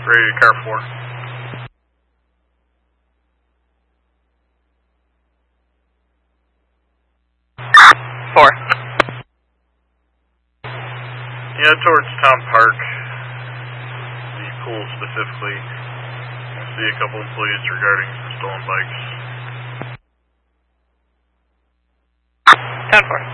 Ready to car 4. 4. Yeah, towards Town Park. The pool specifically. I see a couple employees regarding some stolen bikes. 10-4.